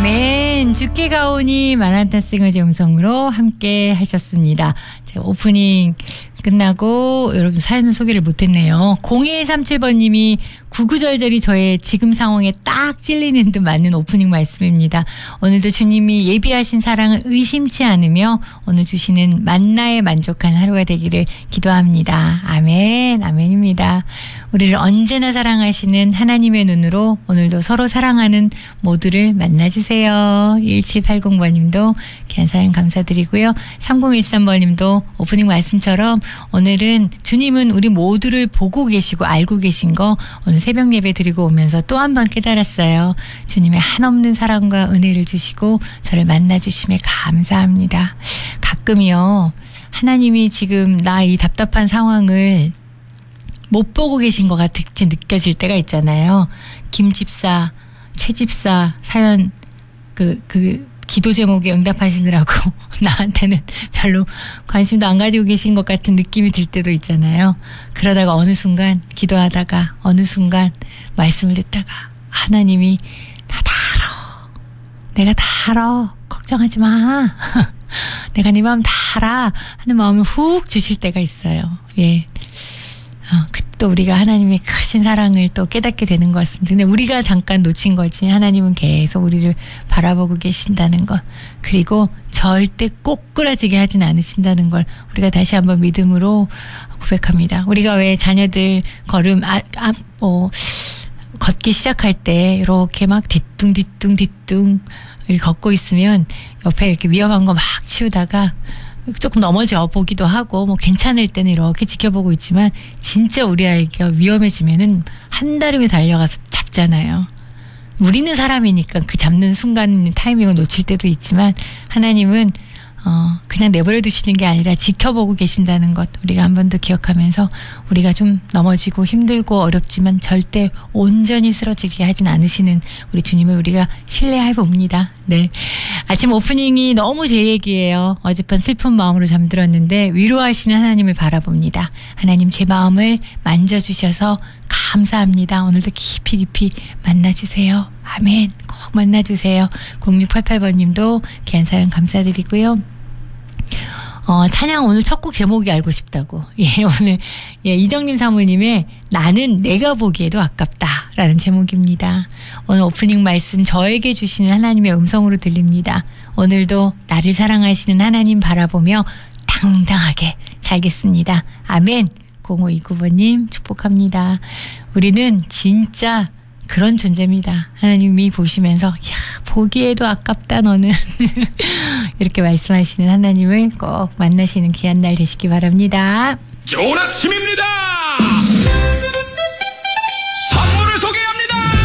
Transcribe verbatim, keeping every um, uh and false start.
아멘. 주께 가오니 마나타 싱어즈 음성으로 함께 하셨습니다. 제가 오프닝 끝나고 여러분 사연 소개를 못했네요. 공일삼칠 번님이 구구절절이 저의 지금 상황에 딱 찔리는 듯 맞는 오프닝 말씀입니다. 오늘도 주님이 예비하신 사랑을 의심치 않으며 오늘 주시는 만나에 만족한 하루가 되기를 기도합니다. 아멘, 아멘입니다. 우리를 언제나 사랑하시는 하나님의 눈으로 오늘도 서로 사랑하는 모두를 만나주세요. 일칠팔공 번님도 귀한 사연 감사드리고요. 삼공일삼 번님도 오프닝 말씀처럼 오늘은 주님은 우리 모두를 보고 계시고 알고 계신 거 오늘 새벽 예배 드리고 오면서 또 한 번 깨달았어요. 주님의 한없는 사랑과 은혜를 주시고 저를 만나주심에 감사합니다. 가끔이요. 하나님이 지금 나 이 답답한 상황을 못 보고 계신 것 같이 느껴질 때가 있잖아요. 김 집사, 최 집사 사연 그, 그 기도 제목에 응답하시느라고 나한테는 별로 관심도 안 가지고 계신 것 같은 느낌이 들 때도 있잖아요. 그러다가 어느 순간 기도하다가 어느 순간 말씀을 듣다가 하나님이 나 다 알아. 내가 다 알아. 걱정하지 마. 내가 네 마음 다 알아. 하는 마음을 훅 주실 때가 있어요. 예. 어, 또 우리가 하나님의 크신 사랑을 또 깨닫게 되는 것 같습니다. 근데 우리가 잠깐 놓친 거지 하나님은 계속 우리를 바라보고 계신다는 것, 그리고 절대 꼬꾸라지게 하진 않으신다는 걸 우리가 다시 한번 믿음으로 고백합니다. 우리가 왜 자녀들 걸음 아, 아, 뭐 걷기 시작할 때 이렇게 막 뒤뚱뒤뚱 뒤뚱 걷고 있으면 옆에 이렇게 위험한 거 막 치우다가 조금 넘어져 보기도 하고 뭐 괜찮을 때는 이렇게 지켜보고 있지만 진짜 우리 아이가 위험해지면은 한달음에 달려가서 잡잖아요. 우리는 사람이니까 그 잡는 순간 타이밍을 놓칠 때도 있지만 하나님은 어 그냥 내버려 두시는 게 아니라 지켜보고 계신다는 것 우리가 한 번 더 기억하면서 우리가 좀 넘어지고 힘들고 어렵지만 절대 온전히 쓰러지게 하진 않으시는 우리 주님을 우리가 신뢰해 봅니다. 네. 아침 오프닝이 너무 제 얘기예요. 어젯밤 슬픈 마음으로 잠들었는데 위로하시는 하나님을 바라봅니다. 하나님 제 마음을 만져주셔서 감사합니다. 오늘도 깊이 깊이 만나주세요. 아멘. 꼭 만나주세요. 공육팔팔 번님도 귀한 사연 감사드리고요. 어, 찬양 오늘 첫 곡 제목이 알고 싶다고. 예, 오늘, 예, 이정림 사모님의 나는 내가 보기에도 아깝다라는 제목입니다. 오늘 오프닝 말씀 저에게 주시는 하나님의 음성으로 들립니다. 오늘도 나를 사랑하시는 하나님 바라보며 당당하게 살겠습니다. 아멘. 공오이구 번님 축복합니다. 우리는 진짜 그런 존재입니다. 하나님이 보시면서 야 보기에도 아깝다 너는 이렇게 말씀하시는 하나님을 꼭 만나시는 귀한 날 되시기 바랍니다. 좋은 아침입니다.